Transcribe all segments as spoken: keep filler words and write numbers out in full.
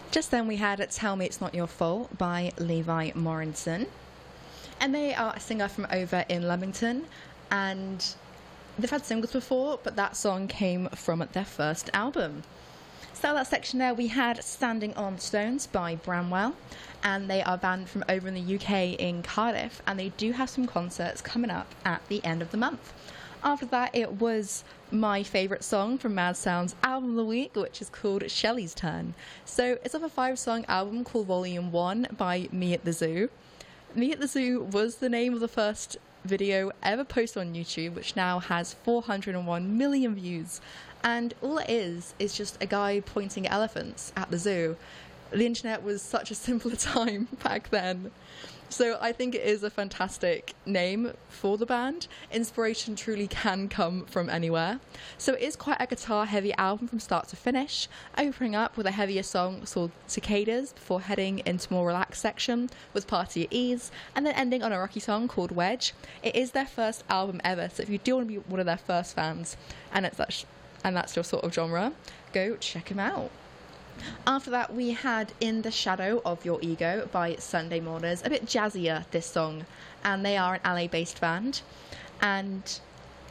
Just then we had Tell Me It's Not Your Fault by Levi Morinson. And they are a singer from over in Leamington, and they've had singles before, but that song came from their first album. So that section there we had Standing on Stones by Bramwell, and they are a band from over in the U K in Cardiff, and they do have some concerts coming up at the end of the month. After that, it was my favourite song from Mad Sound's album of the week, which is called Shelley's Turn. So it's of a five-song album called Volume one by Me at the Zoo. Me at the Zoo was the name of the first video ever posted on YouTube, which now has four hundred one million views. And all it is, is just a guy pointing at elephants at the zoo. The internet was such a simpler time back then. So I think it is a fantastic name for the band. Inspiration truly can come from anywhere. So it is quite a guitar-heavy album from start to finish, opening up with a heavier song called Cicadas before heading into more relaxed section with Party at Ease, and then ending on a rocky song called Wedge. It is their first album ever, so if you do want to be one of their first fans, and it's that sh- and that's your sort of genre, go check them out. After that, we had In the Shadow of Your Ego by Sunday Mourners, a bit jazzier this song, and they are an L A-based band, and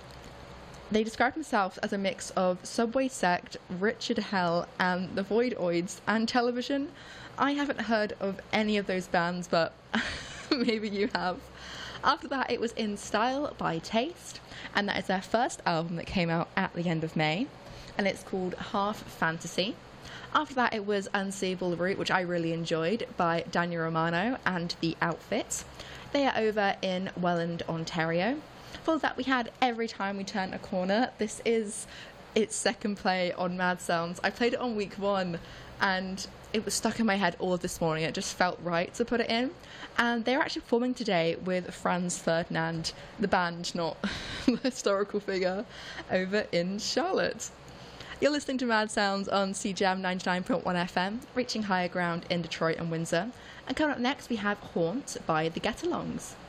they describe themselves as a mix of Subway Sect, Richard Hell, and the Voidoids, and Television. I haven't heard of any of those bands, but maybe you have. After that, it was In Style by Taste, and that is their first album that came out at the end of May, and it's called Half Fantasy. After that, it was Unseeable Route, which I really enjoyed, by Daniel Romano and The Outfit. They are over in Welland, Ontario. For that, we had Every Time We Turn a Corner. This is its second play on Mad Sounds. I played it on week one, and it was stuck in my head all of this morning. It just felt right to put it in. And they're actually performing today with Franz Ferdinand, the band, not the historical figure, over in Charlotte. You're listening to Mad Sounds on C J M ninety-nine point one F M, reaching higher ground in Detroit and Windsor. And coming up next, we have Haunt by the Get-Alongs.